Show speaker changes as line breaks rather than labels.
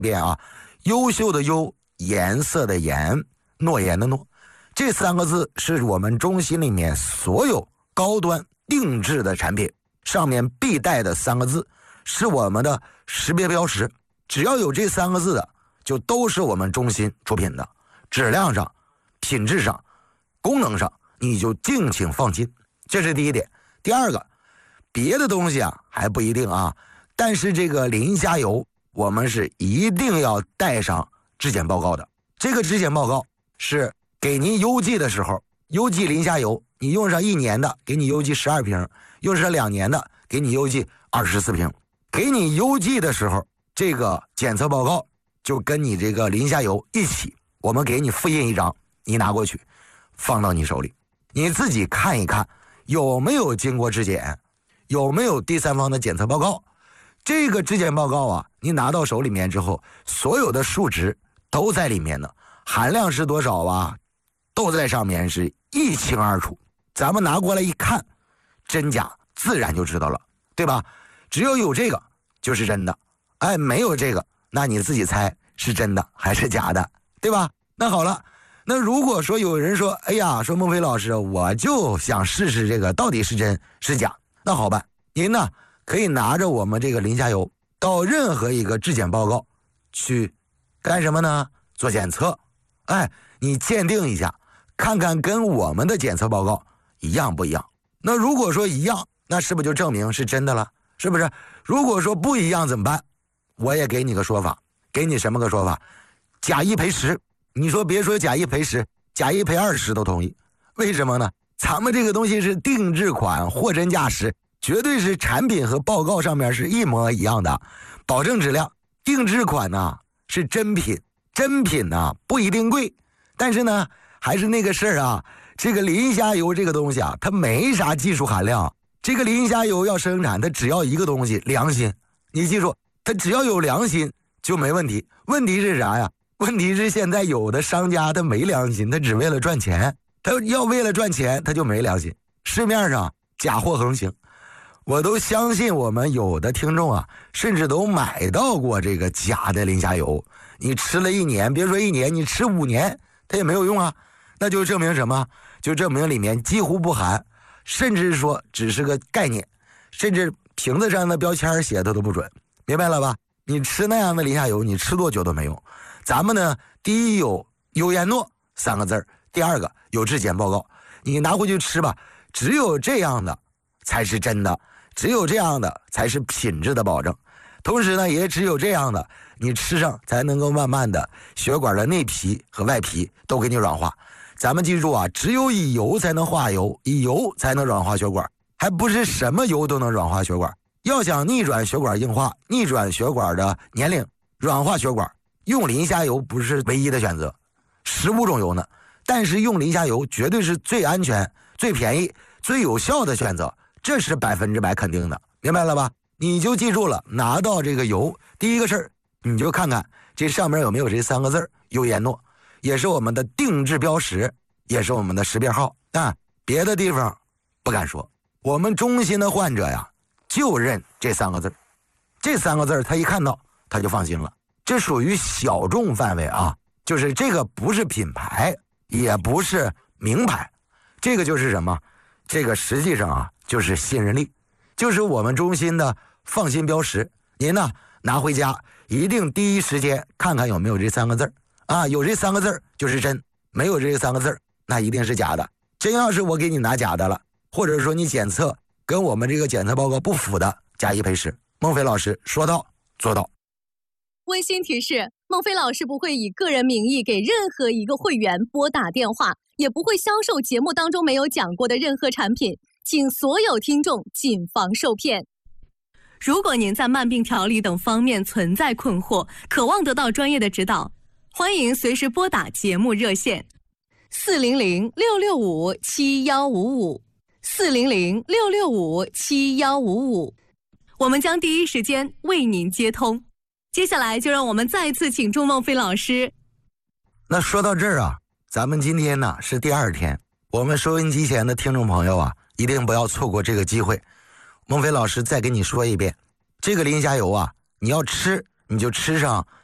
遍啊，优秀的优，颜色的颜，诺言的诺，这3个字是我们中心里面所有高端定制的产品上面必带的3个字，是我们的识别标识。只要有这3个字的，就都是我们中心出品的，质量上、品质上、功能上，你就敬请放心。这是第一点。第二个，别的东西啊还不一定啊，但是这个磷虾油我们是一定要带上质检报告的。这个质检报告是给您邮寄的时候，邮寄磷虾油，你用上1年的给你邮寄12瓶，用上2年的给你邮寄24瓶。给你邮寄的时候，这个检测报告就跟你这个磷虾油一起，我们给你复印一张，你拿过去放到你手里，你自己看一看有没有经过质检，有没有第三方的检测报告。这个质检报告啊，你拿到手里面之后，所有的数值都在里面呢，含量是多少啊，都在上面是一清二楚。咱们拿过来一看，真假自然就知道了，对吧？只要有这个就是真的，哎，没有这个，那你自己猜是真的还是假的，对吧？那好了，那如果说有人说，哎呀，说孟非老师，我就想试试这个到底是真是假，那好办，您呢可以拿着我们这个磷虾油到任何一个质检报告去干什么呢？做检测，哎，你鉴定一下，看看跟我们的检测报告一样不一样。那如果说一样，那是不是就证明是真的了？是不是？如果说不一样怎么办？我也给你个说法，给你什么个说法？假一赔10。你说别说假一赔10，假一赔20都同意。为什么呢？咱们这个东西是定制款，货真价实，绝对是产品和报告上面是一模一样的，保证质量。定制款呢是真品，真品呢不一定贵，但是呢还是那个事儿啊，这个磷虾油这个东西啊，它没啥技术含量。这个磷虾油要生产，它只要一个东西，良心。你记住，它只要有良心就没问题。问题是啥呀？问题是现在有的商家他没良心，他只为了赚钱，他要为了赚钱他就没良心。市面上假货横行，我都相信我们有的听众啊，甚至都买到过这个假的磷虾油。你吃了1年，别说1年，你吃5年它也没有用啊。那就证明什么？就证明里面几乎不含，甚至说只是个概念，甚至瓶子上的标签写的都不准，明白了吧？你吃那样的磷虾油，你吃多久都没用。咱们呢，第一有优颜诺3个字，第二个有质检报告，你拿回去吃吧。只有这样的才是真的，只有这样的才是品质的保证。同时呢，也只有这样的，你吃上才能够慢慢的血管的内皮和外皮都给你软化。咱们记住啊，只有以油才能化油，以油才能软化血管，还不是什么油都能软化血管。要想逆转血管硬化，逆转血管的年龄，软化血管，用磷虾油不是唯一的选择，15种油呢，但是用磷虾油绝对是最安全、最便宜、最有效的选择，这是100%肯定的，明白了吧？你就记住了，拿到这个油，第一个事儿，你就看看这上面有没有这3个字，优颜诺，也是我们的定制标识，也是我们的识别号啊。别的地方不敢说，我们中心的患者呀，就认这3个字，这3个字他一看到他就放心了。这属于小众范围啊，就是这个不是品牌，也不是名牌，这个就是什么？这个实际上啊，就是信任力，就是我们中心的放心标识。您呢拿回家，一定第一时间看看有没有这3个字啊，有这3个字就是真，没有这3个字那一定是假的。真要是我给你拿假的了，或者说你检测跟我们这个检测报告不符的，假一赔10。孟非老师说到做到。
温馨提示：孟非老师不会以个人名义给任何一个会员拨打电话，也不会销售节目当中没有讲过的任何产品，请所有听众谨防受骗。如果您在慢病调理等方面存在困惑，渴望得到专业的指导，欢迎随时拨打节目热线400-665-7155，400-665-7155，我们将第一时间为您接通。接下来就让我们再一次请出孟非老师。
那说到这儿啊，咱们今天呢是第2天，我们收音机前的听众朋友啊，一定不要错过这个机会。孟非老师再跟你说一遍，这个磷虾油啊，你要吃你就吃上